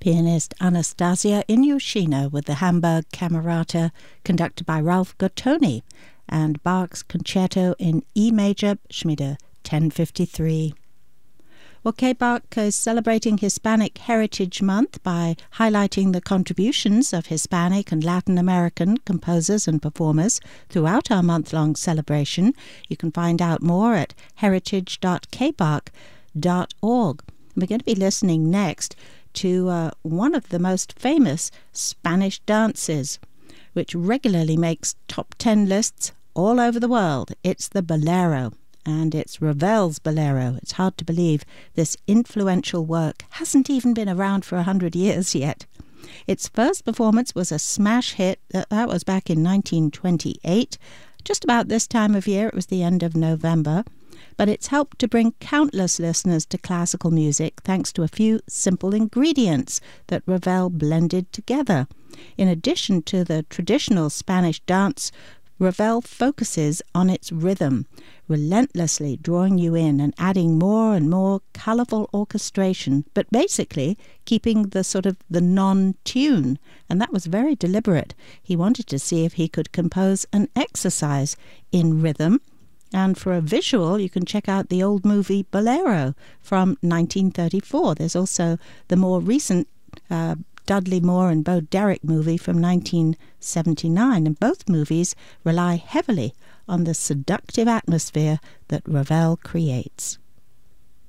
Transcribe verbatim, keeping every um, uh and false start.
Pianist Anastasia Ilyushina with the Hamburg Camerata, conducted by Ralph Gottoni, and Bach's Concerto in E major, Schmiede, ten fifty-three. Well, K-Bach is celebrating Hispanic Heritage Month by highlighting the contributions of Hispanic and Latin American composers and performers throughout our month-long celebration. You can find out more at heritage dot k bach dot org. We're going to be listening next to uh, one of the most famous Spanish dances, which regularly makes top ten lists all over the world. It's the Bolero, and it's Ravel's Bolero. It's hard to believe this influential work hasn't even been around for a hundred years yet. Its first performance was a smash hit. That was back in nineteen twenty-eight. Just about this time of year, it was the end of November. But it's helped to bring countless listeners to classical music thanks to a few simple ingredients that Ravel blended together. In addition to the traditional Spanish dance, Ravel focuses on its rhythm, relentlessly drawing you in and adding more and more colourful orchestration, but basically keeping the sort of the non-tune. And that was very deliberate. He wanted to see if he could compose an exercise in rhythm. And for a visual, you can check out the old movie Bolero from nineteen thirty-four. There's also the more recent uh, Dudley Moore and Bo Derek movie from nineteen seventy-nine, and both movies rely heavily on the seductive atmosphere that Ravel creates.